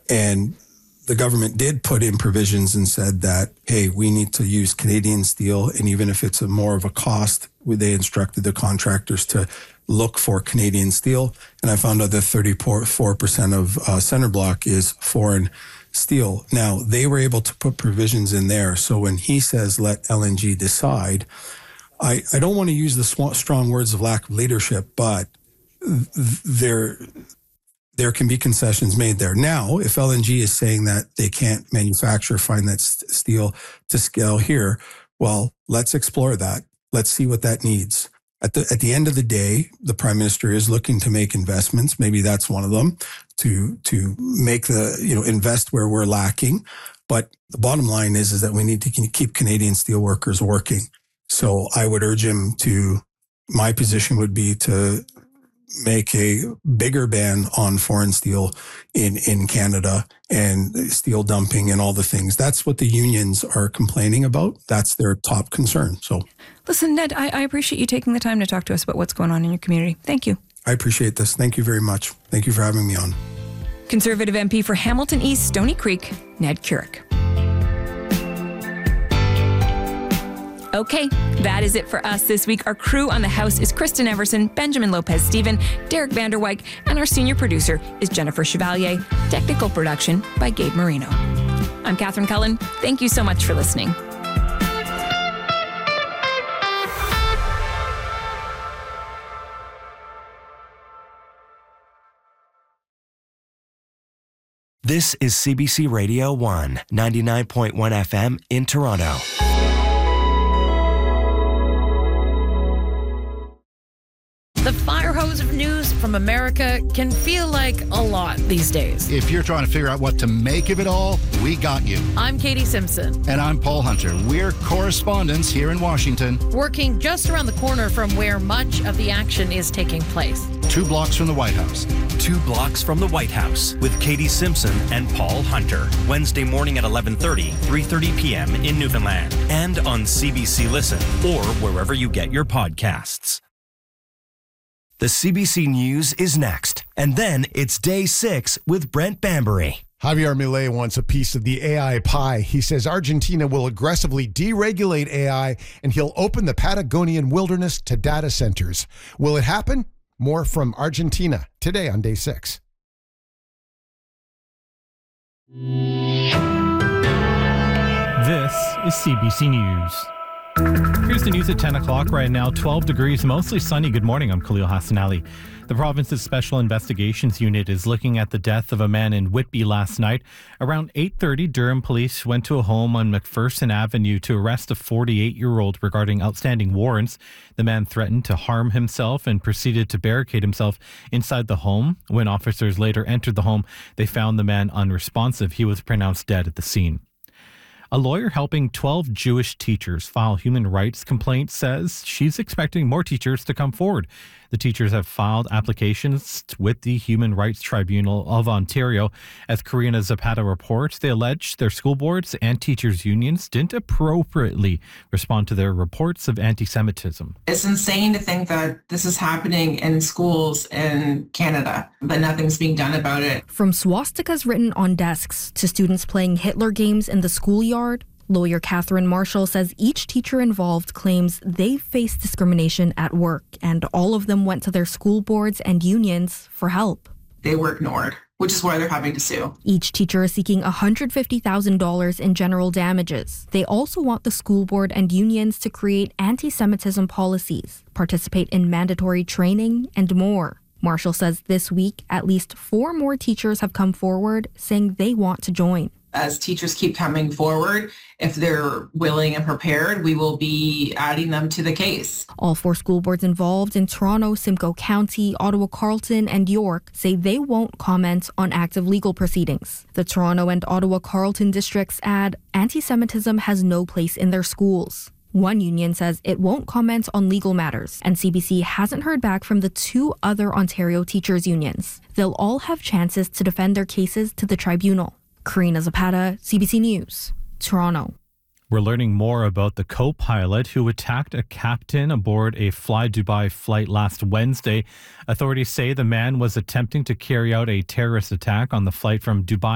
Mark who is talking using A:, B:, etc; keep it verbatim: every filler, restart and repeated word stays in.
A: And the government did put in provisions and said that, hey, we need to use Canadian steel. And even if it's a more of a cost, they instructed the contractors to look for Canadian steel. And I found out that thirty-four percent of uh, center block is foreign steel. Now, they were able to put provisions in there. So when he says, let L N G decide, I, I don't want to use the sw- strong words of lack of leadership, but th- there, there can be concessions made there. Now, if L N G is saying that they can't manufacture, find that st- steel to scale here, well, let's explore that. Let's see what that needs. At the at the end of the day, the Prime Minister is looking to make investments. Maybe that's one of them, to to make the, you know, invest where we're lacking. But the bottom line is, is that we need to keep Canadian steelworkers working. So I would urge him to, my position would be to make a bigger ban on foreign steel in, in Canada and steel dumping and all the things. That's what the unions are complaining about. That's their top concern. So,
B: listen, Ned, I, I appreciate you taking the time to talk to us about what's going on in your community. Thank you.
A: I appreciate this. Thank you very much. Thank you for having me on.
B: Conservative M P for Hamilton East, Stony Creek, Ned Curick. Okay, that is it for us this week. Our crew on the house is Kristen Everson, Benjamin Lopez-Steven, Derek Vanderwyk, and our senior producer is Jennifer Chevalier. Technical production by Gabe Marino. I'm Catherine Cullen. Thank you so much for listening.
C: This is C B C Radio one, ninety-nine point one F M in Toronto.
D: The fire hose of news from America can feel like a lot these days.
E: If you're trying to figure out what to make of it all, we got you.
D: I'm Katie Simpson.
E: And I'm Paul Hunter. We're correspondents here in Washington.
D: Working just around the corner from where much of the action is taking place.
E: Two blocks from the White House.
C: Two blocks from the White House with Katie Simpson and Paul Hunter. Wednesday morning at eleven thirty, three thirty p.m. in Newfoundland. And on C B C Listen or wherever you get your podcasts. The C B C News is next. And then it's Day six with Brent Bambury.
F: Javier Milei wants a piece of the A I pie. He says Argentina will aggressively deregulate A I and he'll open the Patagonian wilderness to data centers. Will it happen? More from Argentina today on Day six.
G: This is C B C News. Here's the news at ten o'clock right now. twelve degrees, mostly sunny. Good morning. I'm Khalil Hassan Ali. The province's Special Investigations Unit is looking at the death of a man in Whitby last night. Around eight thirty, Durham police went to a home on McPherson Avenue to arrest a forty-eight-year-old regarding outstanding warrants. The man threatened to harm himself and proceeded to barricade himself inside the home. When officers later entered the home, they found the man unresponsive. He was pronounced dead at the scene. A lawyer helping twelve Jewish teachers file human rights complaints says she's expecting more teachers to come forward. The teachers have filed applications with the Human Rights Tribunal of Ontario. As Karina Zapata reports, they allege their school boards and teachers' unions didn't appropriately respond to their reports of anti-Semitism.
H: It's insane to think that this is happening in schools in Canada, but nothing's being done about it.
I: From swastikas written on desks to students playing Hitler games in the schoolyard, lawyer Catherine Marshall says each teacher involved claims they faced discrimination at work, and all of them went to their school boards and unions for help.
H: They were ignored, which is why they're having to sue.
I: Each teacher is seeking one hundred fifty thousand dollars in general damages. They also want the school board and unions to create anti-Semitism policies, participate in mandatory training, and more. Marshall says this week, at least four more teachers have come forward saying they want to join.
H: As teachers keep coming forward, if they're willing and prepared, we will be adding them to the case.
I: All four school boards involved in Toronto, Simcoe County, Ottawa Carleton, and York say they won't comment on active legal proceedings. The Toronto and Ottawa Carleton districts add anti-Semitism has no place in their schools. One union says it won't comment on legal matters, and C B C hasn't heard back from the two other Ontario teachers' unions. They'll all have chances to defend their cases to the tribunal. Karina Zapata, C B C News, Toronto.
G: We're learning more about the co-pilot who attacked a captain aboard a Fly Dubai flight last Wednesday. Authorities say the man was attempting to carry out a terrorist attack on the flight from Dubai